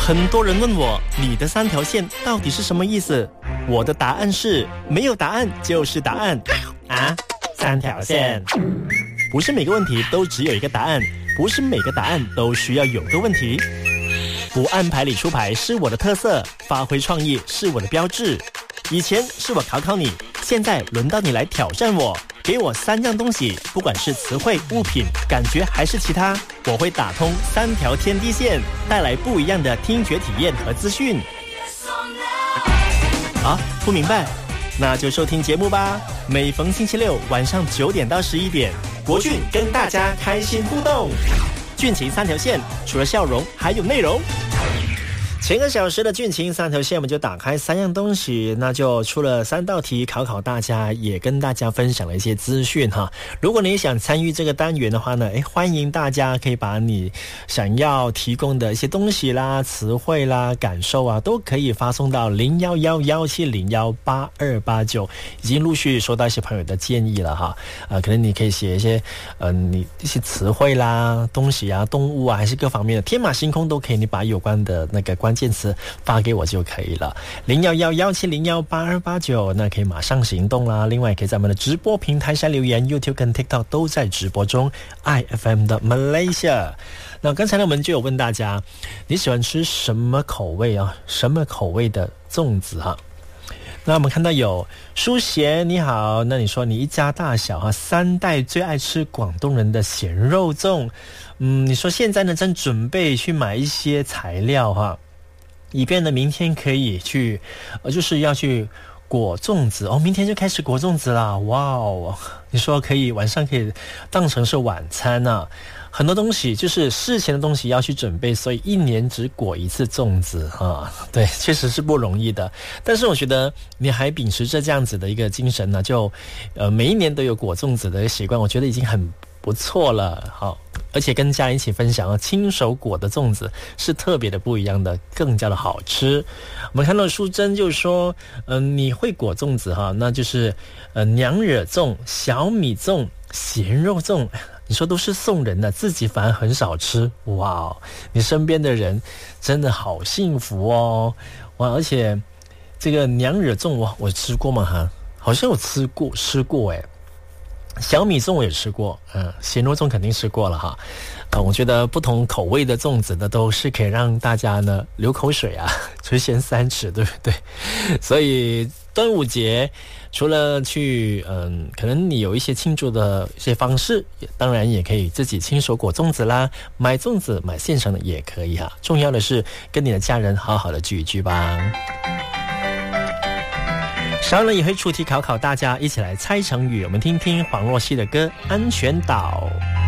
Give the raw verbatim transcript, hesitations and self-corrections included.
很多人问我，你的三条线到底是什么意思？我的答案是，没有答案就是答案。啊，三条线。不是每个问题都只有一个答案，不是每个答案都需要有个问题。不按牌理出牌是我的特色，发挥创意是我的标志。以前是我考考你，现在轮到你来挑战我。给我三样东西，不管是词汇、物品、感觉还是其他，我会打通三条天地线，带来不一样的听觉体验和资讯。啊，不明白？那就收听节目吧。每逢星期六晚上九点到十一点，国俊跟大家开心互动。俊情三条线，除了笑容，还有内容。前个小时的俊情三条线，我们就打开三样东西，那就出了三道题考考大家，也跟大家分享了一些资讯哈。如果你想参与这个单元的话呢，诶，欢迎大家可以把你想要提供的一些东西啦、词汇啦、感受啊，都可以发送到零一一一七零一八二八九。已经陆续收到一些朋友的建议了哈，呃，可能你可以写一些呃你一些词汇啦、东西啊、动物啊，还是各方面的天马行空都可以，你把有关的那个关键词发给我就可以了。零一一一七零一八二八九，那可以马上行动啦。另外可以在我们的直播平台上留言， YouTube 跟 TikTok 都在直播中。 I F M 的 Malaysia。 那刚才呢我们就有问大家，你喜欢吃什么口味啊？什么口味的粽子哈？那我们看到有舒贤，你好，那你说你一家大小哈，三代最爱吃广东人的咸肉粽。嗯，你说现在呢正准备去买一些材料哈，以便呢明天可以去，呃，就是要去裹粽子哦，明天就开始裹粽子啦，哇哦！你说可以晚上可以当成是晚餐啊。很多东西就是事前的东西要去准备，所以一年只裹一次粽子啊，对，确实是不容易的。但是我觉得你还秉持着这样子的一个精神呢，就呃每一年都有裹粽子的习惯，我觉得已经很不错了。好，而且跟家人一起分享啊，亲手裹的粽子是特别的不一样的，更加的好吃。我们看到淑珍就说，嗯、呃，你会裹粽子哈，那就是呃娘惹粽、小米粽、咸肉粽。你说都是送人的，自己反而很少吃，哇！你身边的人真的好幸福哦，哇！而且这个娘惹粽，我我吃过吗？哈，好像有吃过，吃过诶。小米粽我也吃过，嗯，咸肉粽肯定吃过了哈。呃，我觉得不同口味的粽子呢，都是可以让大家呢流口水啊，垂涎三尺，对不对？所以端午节除了去嗯，可能你有一些庆祝的一些方式，当然也可以自己亲手裹粽子啦，买粽子买现成的也可以哈。重要的是跟你的家人好好的聚一聚吧。稍后也会出题考考大家，一起来猜成语。我们听听黄若曦的歌《安全岛》。